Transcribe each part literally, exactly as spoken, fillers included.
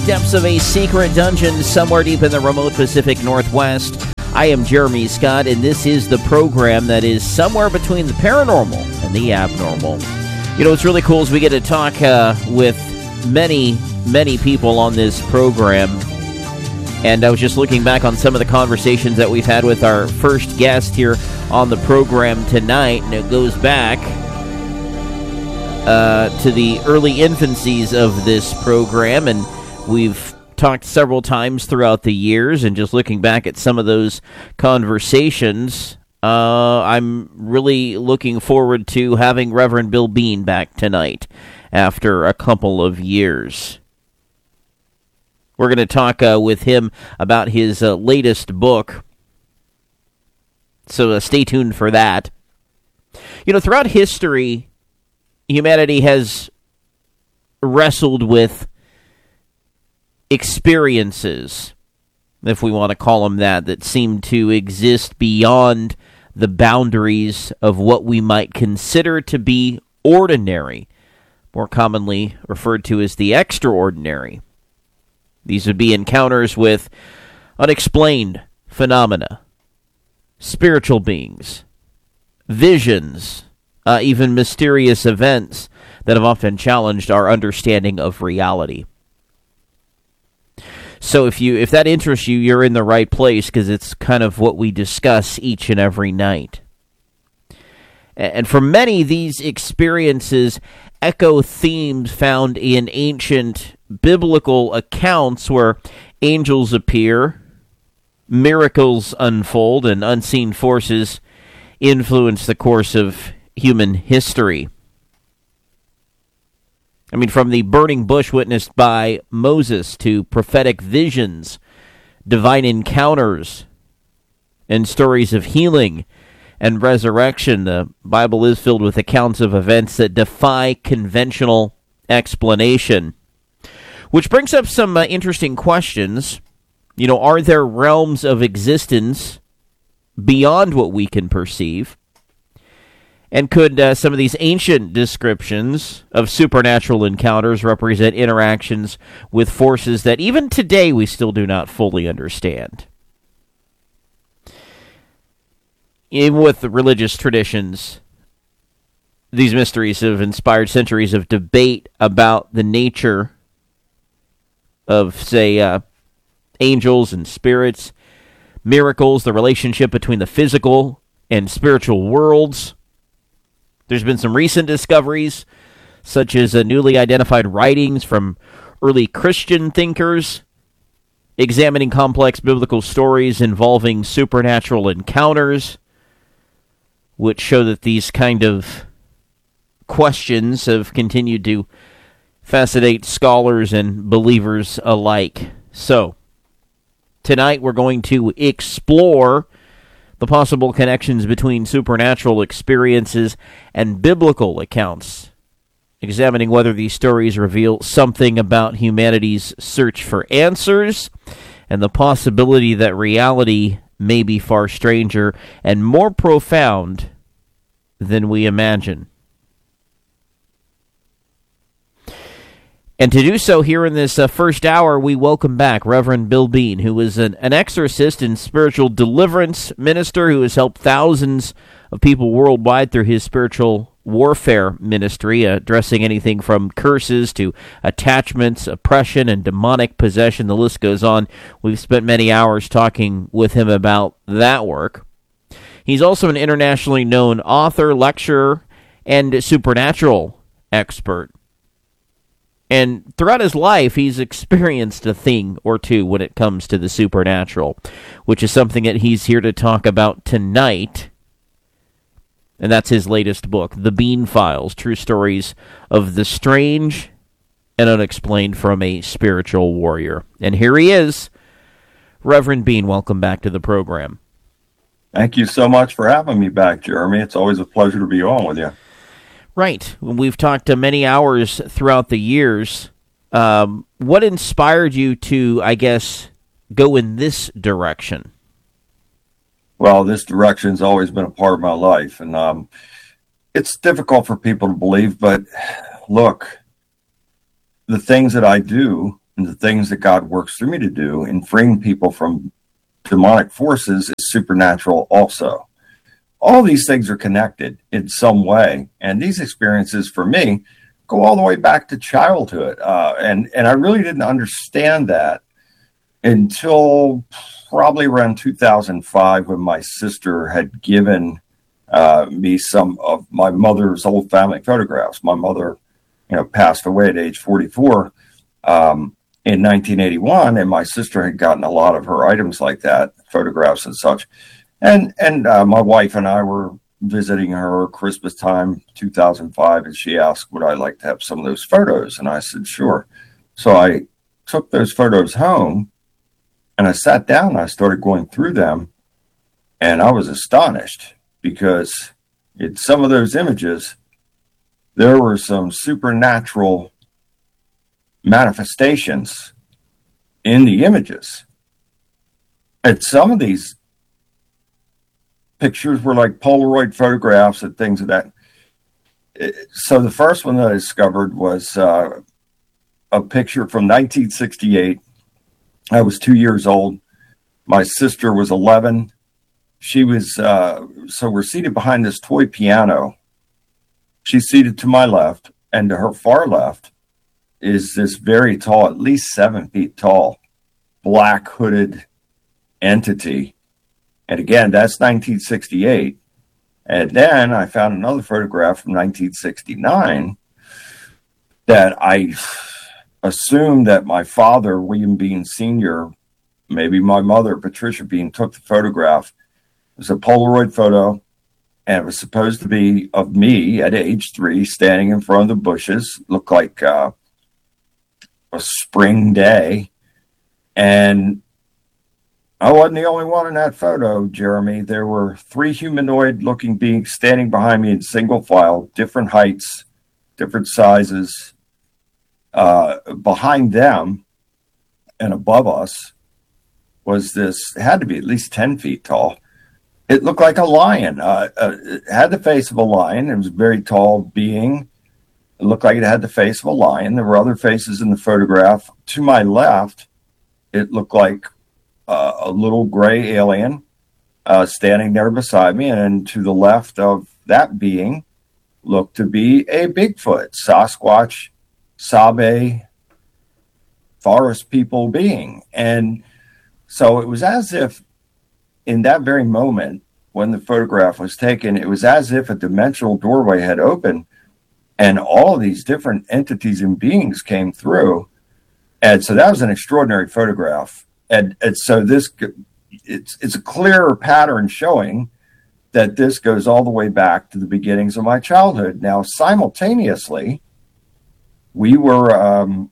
depths of a secret dungeon somewhere deep in the remote Pacific Northwest. I am Jeremy Scott, and this is the program that is somewhere between the paranormal and the abnormal. You know, what's really cool is we get to talk uh, with many, many people on this program. And I was just looking back on some of the conversations that we've had with our first guest here on the program tonight, and it goes back uh, to the early infancies of this program, and we've talked several times throughout the years, and just looking back at some of those conversations, uh, I'm really looking forward to having Reverend Bill Bean back tonight after a couple of years. We're going to talk uh, with him about his uh, latest book, so uh, stay tuned for that. You know, throughout history, humanity has wrestled with experiences, if we want to call them that, that seem to exist beyond the boundaries of what we might consider to be ordinary, more commonly referred to as the extraordinary. These would be encounters with unexplained phenomena, spiritual beings, visions, uh, even mysterious events that have often challenged our understanding of reality. So if you if that interests you, you're in the right place, because it's kind of what we discuss each and every night. And for many, these experiences echo themes found in ancient biblical accounts where angels appear, miracles unfold, and unseen forces influence the course of human history. I mean, from the burning bush witnessed by Moses to prophetic visions, divine encounters, and stories of healing and resurrection, the Bible is filled with accounts of events that defy conventional explanation. Which brings up some uh, interesting questions. You know, are there realms of existence beyond what we can perceive? And could uh, some of these ancient descriptions of supernatural encounters represent interactions with forces that even today we still do not fully understand? Even with the religious traditions, these mysteries have inspired centuries of debate about the nature of, say, uh, angels and spirits, miracles, the relationship between the physical and spiritual worlds. There's been some recent discoveries, such as uh, newly identified writings from early Christian thinkers, examining complex biblical stories involving supernatural encounters, which show that these kind of questions have continued to fascinate scholars and believers alike. So, tonight we're going to explore the possible connections between supernatural experiences and biblical accounts, examining whether these stories reveal something about humanity's search for answers and the possibility that reality may be far stranger and more profound than we imagine. And to do so here in this uh, first hour, we welcome back Reverend Bill Bean, who is an, an exorcist and spiritual deliverance minister who has helped thousands of people worldwide through his spiritual warfare ministry, uh, addressing anything from curses to attachments, oppression, and demonic possession. The list goes on. We've spent many hours talking with him about that work. He's also an internationally known author, lecturer, and supernatural expert. And throughout his life, he's experienced a thing or two when it comes to the supernatural, which is something that he's here to talk about tonight. And that's his latest book, The Bean Files, True Stories of the Strange and Unexplained from a Spiritual Warrior. And here he is. Reverend Bean, welcome back to the program. Thank you so much for having me back, Jeremy. It's always a pleasure to be on with you. Right. We've talked to many hours throughout the years. Um, what inspired you to, I guess, go in this direction? Well, this direction's always been a part of my life, and um, it's difficult for people to believe, but look, the things that I do and the things that God works through me to do in freeing people from demonic forces is supernatural also. All these things are connected in some way. And these experiences for me go all the way back to childhood. Uh, and, and I really didn't understand that until probably around two thousand five, when my sister had given uh, me some of my mother's old family photographs. My mother, you know, passed away at age forty-four um, in nineteen eighty-one, and my sister had gotten a lot of her items like that, photographs and such. And and uh, my wife and I were visiting her Christmas time, two thousand five, and she asked, would I like to have some of those photos? And I said, sure. So I took those photos home, and I sat down and I started going through them, and I was astonished because in some of those images, there were some supernatural manifestations in the images. And some of these pictures were like Polaroid photographs and things of that. So the first one that I discovered was uh, a picture from nineteen sixty-eight. I was two years old. My sister was eleven. She was, uh, so we're seated behind this toy piano. She's seated to my left, and to her far left is this very tall, at least seven feet tall, black hooded entity. And again, that's nineteen sixty-eight. And then I found another photograph from nineteen sixty-nine that I assumed that my father, William Bean Senior, maybe my mother, Patricia Bean, took the photograph. It was a Polaroid photo, and it was supposed to be of me at age three, standing in front of the bushes. Looked like uh, a spring day. And I wasn't the only one in that photo, Jeremy. There were three humanoid-looking beings standing behind me in single file, different heights, different sizes. Uh, behind them and above us was this, it had to be at least ten feet tall. It looked like a lion. Uh, uh, it had the face of a lion. It was a very tall being. It looked like it had the face of a lion. There were other faces in the photograph. To my left, it looked like uh, a little gray alien uh, standing there beside me. And to the left of that being looked to be a Bigfoot, Sasquatch, Sabe, forest people being. And so it was as if in that very moment when the photograph was taken, it was as if a dimensional doorway had opened and all of these different entities and beings came through. And so that was an extraordinary photograph. And, and so this, it's, it's a clear pattern showing that this goes all the way back to the beginnings of my childhood. Now, simultaneously, we were, um,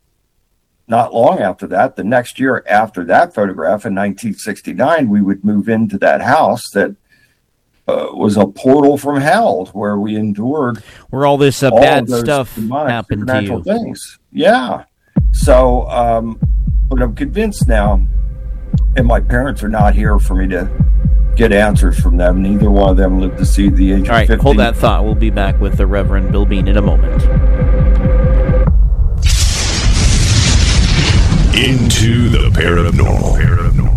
not long after that, the next year after that photograph in nineteen sixty-nine, we would move into that house that uh, was a portal from hell where we endured where all this uh, all bad stuff happened to you. Things. Yeah. So, um, but I'm convinced now, and my parents are not here for me to get answers from them. Neither one of them lived to see the age all right, of fifty. Hold that thought. We'll be back with the Reverend Bill Bean in a moment. Into the paranormal. paranormal.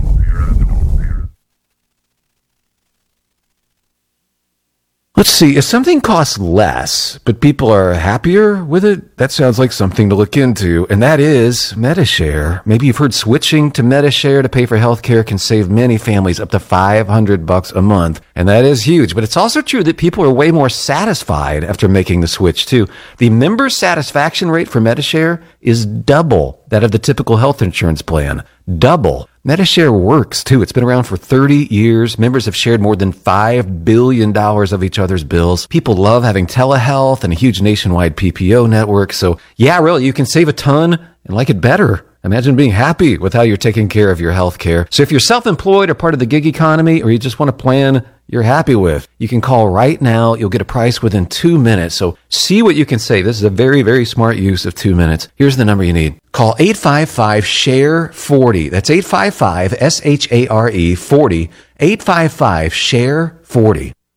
Let's see, if something costs less, but people are happier with it, that sounds like something to look into, and that is Medi-Share. Maybe you've heard switching to Medi-Share to pay for healthcare can save many families up to five hundred bucks a month, and that is huge. But it's also true that people are way more satisfied after making the switch, too. The member satisfaction rate for Medi-Share is double that of the typical health insurance plan. Double. Medi-Share works, too. It's been around for thirty years. Members have shared more than five billion dollars of each other's bills. People love having telehealth and a huge nationwide P P O network. So, yeah, really, you can save a ton and like it better. Imagine being happy with how you're taking care of your health care. So if you're self-employed or part of the gig economy, or you just want a plan you're happy with, you can call right now. You'll get a price within two minutes. So see what you can save. This is a very, very smart use of two minutes. Here's the number you need. Call eight five five, S H A R E, forty. That's eight five five, S H A R E, forty. eight five five, S H A R E, forty.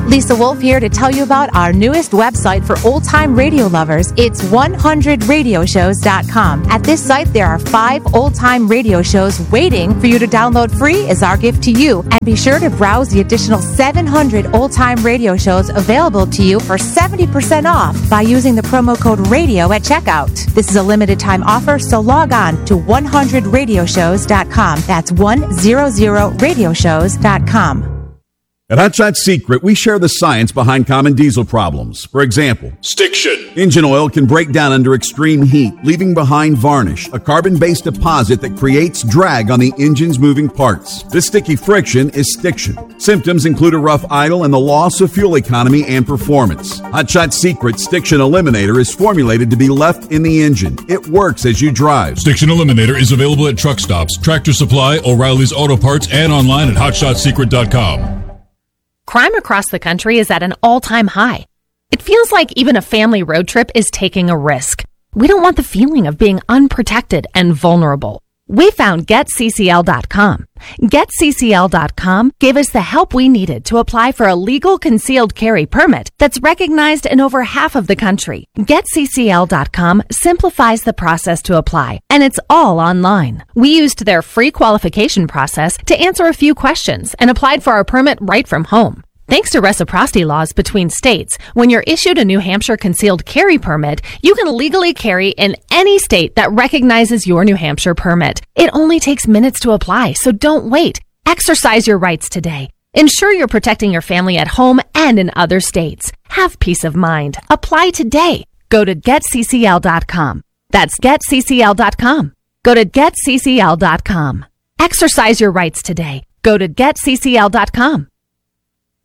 Lisa Wolf here to tell you about our newest website for old-time radio lovers. It's one hundred radio shows dot com. At this site, there are five old-time radio shows waiting for you to download free as our gift to you. And be sure to browse the additional seven hundred old-time radio shows available to you for seventy percent off by using the promo code RADIO at checkout. This is a limited time offer, so log on to one hundred radio shows dot com. That's one hundred radio shows dot com. At Hot Shot Secret, we share the science behind common diesel problems. For example, Stiction. Engine oil can break down under extreme heat, leaving behind varnish, a carbon-based deposit that creates drag on the engine's moving parts. This sticky friction is stiction. Symptoms include a rough idle and the loss of fuel economy and performance. Hot Shot Secret Stiction Eliminator is formulated to be left in the engine. It works as you drive. Stiction Eliminator is available at truck stops, Tractor Supply, O'Reilly's Auto Parts, and online at hot shot secret dot com. Crime across the country is at an all-time high. It feels like even a family road trip is taking a risk. We don't want the feeling of being unprotected and vulnerable. We found get C C L dot com. get C C L dot com gave us the help we needed to apply for a legal concealed carry permit that's recognized in over half of the country. get C C L dot com simplifies the process to apply, and it's all online. We used their free qualification process to answer a few questions and applied for our permit right from home. Thanks to reciprocity laws between states, when you're issued a New Hampshire concealed carry permit, you can legally carry in any state that recognizes your New Hampshire permit. It only takes minutes to apply, so don't wait. Exercise your rights today. Ensure you're protecting your family at home and in other states. Have peace of mind. Apply today. Go to get C C L dot com. That's get C C L dot com. Go to get C C L dot com. Exercise your rights today. Go to get C C L dot com.